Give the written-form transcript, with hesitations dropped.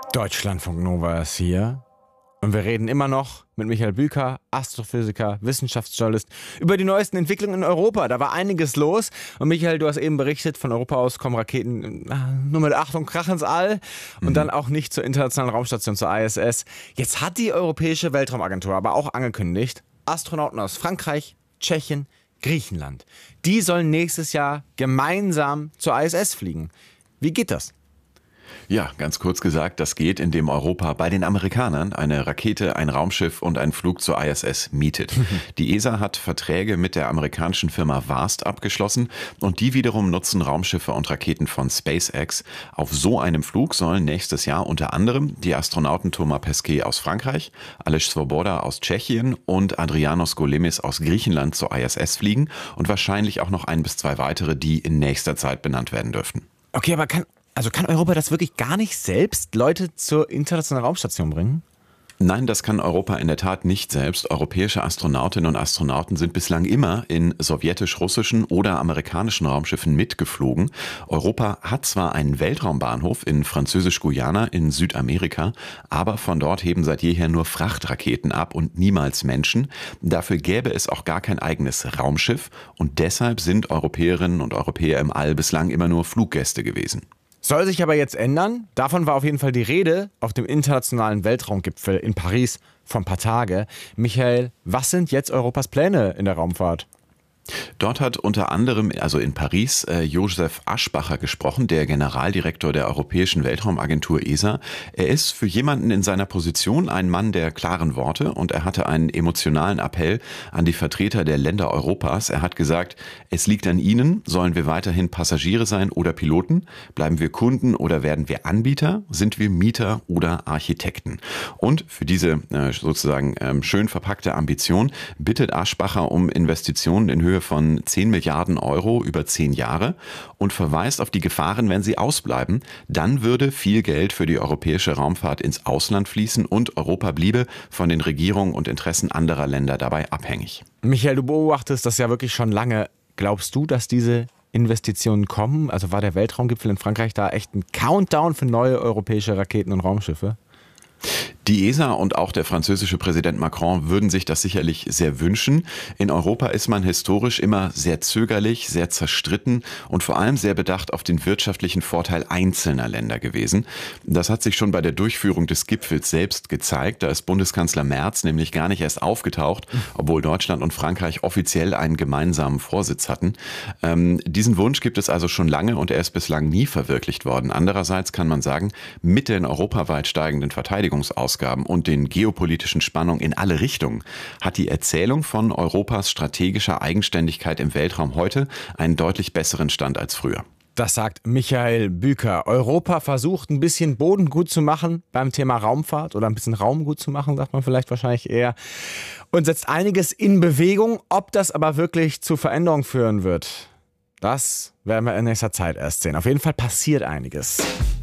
Deutschlandfunk Nova ist hier und wir reden immer noch mit Michael Büker, Astrophysiker, Wissenschaftsjournalist, über die neuesten Entwicklungen in Europa. Da war einiges los und Michael, du hast eben berichtet, von Europa aus kommen Raketen nur mit Achtung, Krach ins All und dann auch nicht zur internationalen Raumstation, zur ISS. Jetzt hat die Europäische Weltraumagentur aber auch angekündigt, Astronauten aus Frankreich, Tschechien, Griechenland, die sollen nächstes Jahr gemeinsam zur ISS fliegen. Wie geht das? Ja, ganz kurz gesagt, das geht, indem Europa bei den Amerikanern eine Rakete, ein Raumschiff und einen Flug zur ISS mietet. Die ESA hat Verträge mit der amerikanischen Firma Vast abgeschlossen und die wiederum nutzen Raumschiffe und Raketen von SpaceX. Auf so einem Flug sollen nächstes Jahr unter anderem die Astronauten Thomas Pesquet aus Frankreich, Aleš Svoboda aus Tschechien und Adrianos Goulemis aus Griechenland zur ISS fliegen und wahrscheinlich auch noch 1 bis 2 weitere, die in nächster Zeit benannt werden dürften. Okay, aber kann Europa das wirklich gar nicht selbst Leute zur internationalen Raumstation bringen? Nein, das kann Europa in der Tat nicht selbst. Europäische Astronautinnen und Astronauten sind bislang immer in sowjetisch-russischen oder amerikanischen Raumschiffen mitgeflogen. Europa hat zwar einen Weltraumbahnhof in Französisch-Guyana in Südamerika, aber von dort heben seit jeher nur Frachtraketen ab und niemals Menschen. Dafür gäbe es auch gar kein eigenes Raumschiff und deshalb sind Europäerinnen und Europäer im All bislang immer nur Fluggäste gewesen. Soll sich aber jetzt ändern. Davon war auf jeden Fall die Rede auf dem internationalen Weltraumgipfel in Paris vor ein paar Tagen. Michael, was sind jetzt Europas Pläne in der Raumfahrt? Dort hat unter anderem, also in Paris, Josef Aschbacher gesprochen, der Generaldirektor der Europäischen Weltraumagentur ESA. Er ist für jemanden in seiner Position ein Mann der klaren Worte und er hatte einen emotionalen Appell an die Vertreter der Länder Europas. Er hat gesagt, es liegt an Ihnen, sollen wir weiterhin Passagiere sein oder Piloten? Bleiben wir Kunden oder werden wir Anbieter? Sind wir Mieter oder Architekten? Und für diese sozusagen schön verpackte Ambition bittet Aschbacher um Investitionen in Höhe von 10 Milliarden Euro über 10 Jahre und verweist auf die Gefahren, wenn sie ausbleiben. Dann würde viel Geld für die europäische Raumfahrt ins Ausland fließen und Europa bliebe von den Regierungen und Interessen anderer Länder dabei abhängig. Michael, du beobachtest das ja wirklich schon lange. Glaubst du, dass diese Investitionen kommen? Also war der Weltraumgipfel in Frankreich da echt ein Countdown für neue europäische Raketen und Raumschiffe? Die ESA und auch der französische Präsident Macron würden sich das sicherlich sehr wünschen. In Europa ist man historisch immer sehr zögerlich, sehr zerstritten und vor allem sehr bedacht auf den wirtschaftlichen Vorteil einzelner Länder gewesen. Das hat sich schon bei der Durchführung des Gipfels selbst gezeigt. Da ist Bundeskanzler Merz nämlich gar nicht erst aufgetaucht, obwohl Deutschland und Frankreich offiziell einen gemeinsamen Vorsitz hatten. Diesen Wunsch gibt es also schon lange und er ist bislang nie verwirklicht worden. Andererseits kann man sagen, mit den europaweit steigenden Verteidigungsausgaben und den geopolitischen Spannungen in alle Richtungen hat die Erzählung von Europas strategischer Eigenständigkeit im Weltraum heute einen deutlich besseren Stand als früher. Das sagt Michael Büker. Europa versucht ein bisschen Boden gut zu machen beim Thema Raumfahrt oder ein bisschen Raum gut zu machen, sagt man vielleicht wahrscheinlich eher. Und setzt einiges in Bewegung. Ob das aber wirklich zu Veränderungen führen wird, das werden wir in nächster Zeit erst sehen. Auf jeden Fall passiert einiges.